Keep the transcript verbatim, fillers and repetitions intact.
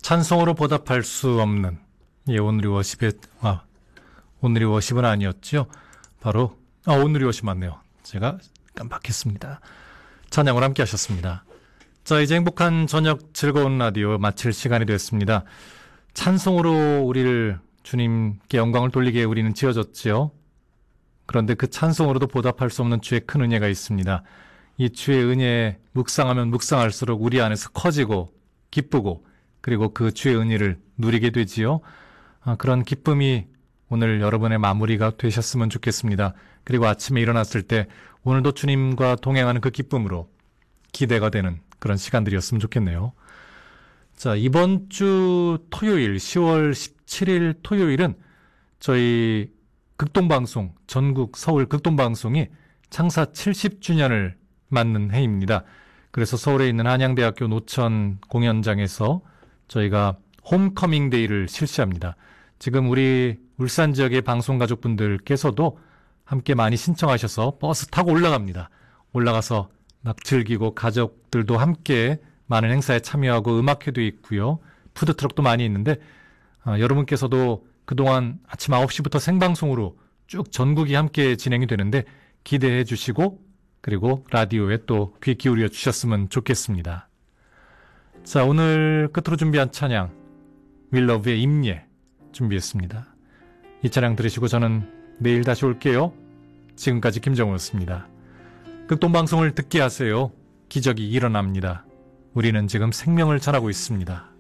찬송으로 보답할 수 없는, 예, 오늘이 워십의, 아, 오늘이 워십은 아니었죠. 바로, 아, 오늘이 워십 맞네요. 제가 깜빡했습니다. 찬양으로 함께 하셨습니다. 자, 이제 행복한 저녁 즐거운 라디오 마칠 시간이 됐습니다. 찬송으로 우리를 주님께 영광을 돌리게 우리는 지어졌지요. 그런데 그 찬송으로도 보답할 수 없는 주의 큰 은혜가 있습니다. 이 주의 은혜에 묵상하면 묵상할수록 우리 안에서 커지고 기쁘고 그리고 그 주의 은혜를 누리게 되지요. 아, 그런 기쁨이 오늘 여러분의 마무리가 되셨으면 좋겠습니다. 그리고 아침에 일어났을 때 오늘도 주님과 동행하는 그 기쁨으로 기대가 되는 그런 시간들이었으면 좋겠네요. 자, 이번 주 토요일 시월 십칠일 토요일은 저희 극동방송, 전국 서울 극동방송이 창사 칠십 주년을 맞는 해입니다. 그래서 서울에 있는 한양대학교 노천 공연장에서 저희가 홈커밍 데이를 실시합니다. 지금 우리 울산 지역의 방송가족분들께서도 함께 많이 신청하셔서 버스 타고 올라갑니다. 올라가서 막 즐기고 가족들도 함께 많은 행사에 참여하고 음악회도 있고요. 푸드트럭도 많이 있는데 아, 여러분께서도 그동안 아침 아홉 시부터 생방송으로 쭉 전국이 함께 진행이 되는데 기대해 주시고 그리고 라디오에 또 귀 기울여 주셨으면 좋겠습니다. 자, 오늘 끝으로 준비한 찬양 윌러브의 임예 준비했습니다. 이 찬양 들으시고 저는 내일 다시 올게요. 지금까지 김정우였습니다. 극동방송을 듣게 하세요. 기적이 일어납니다. 우리는 지금 생명을 전하고 있습니다.